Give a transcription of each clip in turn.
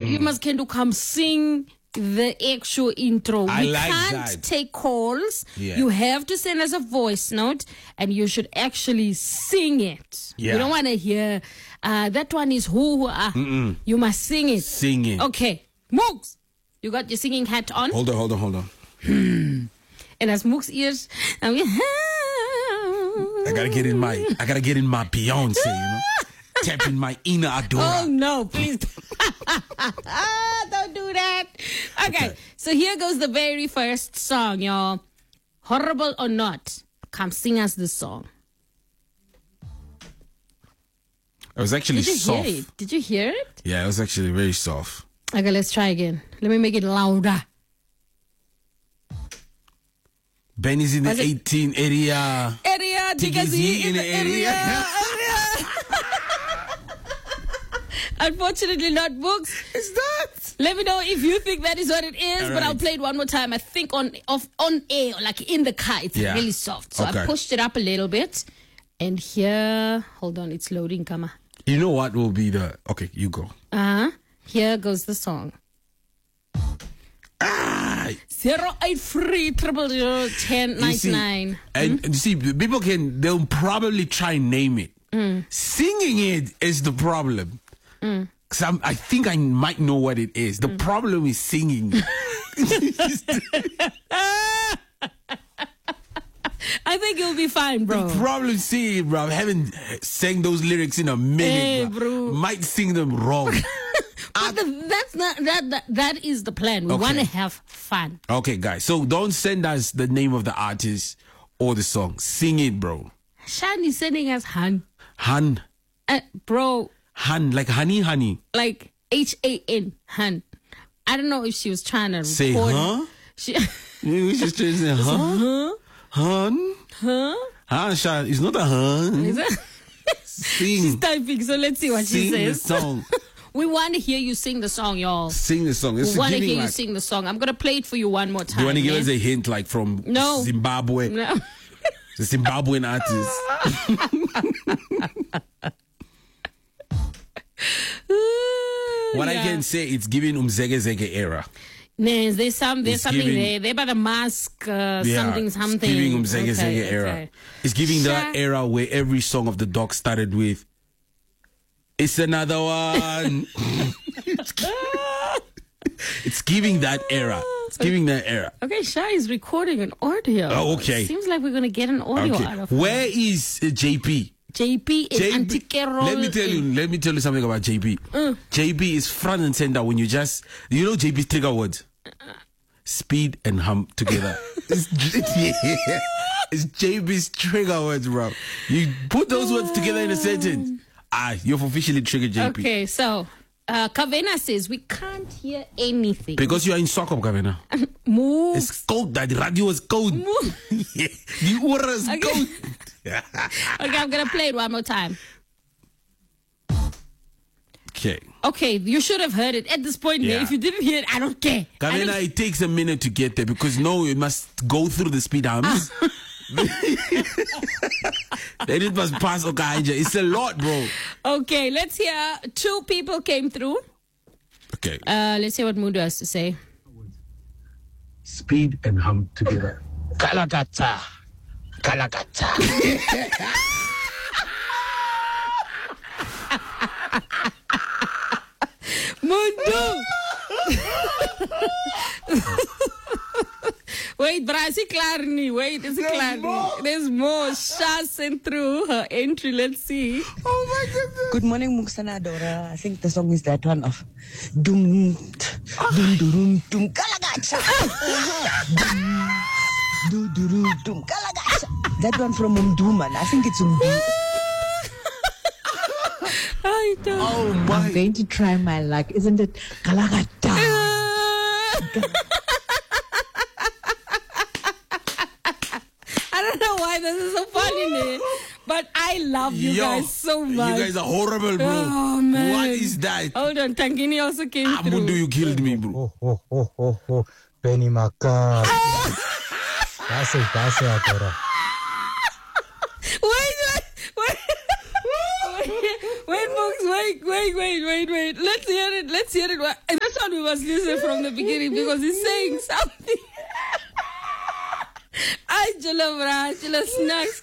you must come sing the actual intro. We can't take calls. Yeah. You have to send us a voice note, and you should actually sing it. Yeah. We don't want to hear that one is who. You must sing it. Sing it. Okay, Mooks, you got your singing hat on. Hold on. And as Mook's ears, I gotta get in my Beyonce, you know, tapping my inner Adora. Oh no, please. Don't do that. Okay, so here goes the very first song, y'all. Horrible or not, come sing us this song. It was actually soft. Hear it? Did you hear it? Yeah, it was actually very soft. Okay, let's try again. Let me make it louder. Ben is in the 18 area. Because he in the area. Unfortunately, not Books. Is that? Let me know if you think that is what it is, All but right. I'll play it one more time. I think on air, like in the car, it's really soft. So I pushed it up a little bit. And here, hold on, it's loading, Kama. You know what will be the... Okay, you go. Here goes the song. 083 1099. And you see, people they'll probably try and name it. Singing it is the problem. Because I think I might know what it is. The problem is singing. I think you'll be fine, bro. The problem is singing, bro. I haven't sang those lyrics in a minute, Hey, bro. Might sing them wrong. But that's not that is the plan. We want to have fun. Okay, guys. So don't send us the name of the artist or the song. Sing it, bro. Shan is sending us Han. Han. Bro. Han, like honey. Like HAN. Han. I don't know if she was trying to say, record. Huh? Maybe she's trying to say, huh? Hun? Huh, Shan? It's not a hun. Is it? Sing. She's typing, so let's see what she says. Sing the song. We want to hear you sing the song, y'all. Sing the song. We want to hear you sing the song. I'm going to play it for you one more time. Do you want to give us a hint, like from Zimbabwe? No. The Zimbabwean artist. What I can say, it's giving Zege Zege era. Yes, there's something there. They're about a mask, something. It's giving Zege Zege era. It's giving that era where every song of the Dog started with, it's another one. It's giving that era. It's giving that era. Okay, Shai is recording an audio. Oh, okay. It seems like we're going to get an audio out of it. Where is JP? JP is Antikero. Let me tell you something about JP. JP is front and center when you know JP's trigger words? Speed and hum together. It's JP's trigger words, bro. You put those words together in a sentence. You've officially triggered JP. Okay, so Kavena says we can't hear anything. Because you are in Stockholm, Kavena. Move. It's cold. The radio is cold. Move. The water is cold. Okay, I'm going to play it one more time. Okay, you should have heard it at this point. Yeah. If you didn't hear it, I don't care. Kavena, it takes a minute to get there because you must go through the speed hums. Then it must pass Okaija. It's a lot, bro. Okay, let's hear. 2 people came through. Okay. Let's hear what Mudu has to say. Speed and hum together. Kalakata. Mudu. Wait, but is it clear? Wait, is it clear? There's more. Shah sent through her entry. Let's see. Oh my goodness. Good morning, Muksana Dora. I think the song is that one of Dum Dum Dum Dum Kalagacha. Dum Dum Kalagacha. That one from Umduman. I think it's Umdu. Oh my. I'm going to try my luck. Isn't it Kalagata? I don't know why this is so funny, but I love you guys so much. You guys are horrible, bro. Oh, man. What is that? Hold on, Tangini also came through. Mudu, you killed me, bro. Oh, Penny Maka. That's Adora. Wait, folks, wait. Let's hear it. That's what we must listen from the beginning because he's saying something. Ay, Jula snacks.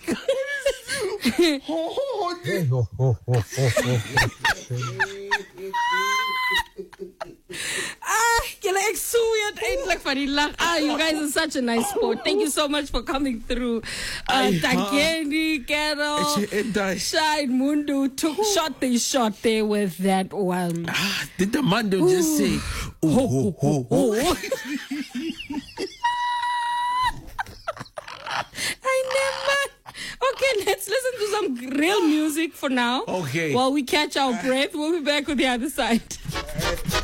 You guys are such a nice sport. Thank you so much for coming through. Takeni, Carol, Shine, Mundu shot there with that one. Did the Mando just say, I never. Okay, let's listen to some real music for now. Okay. While we catch our breath, we'll be back with the other side.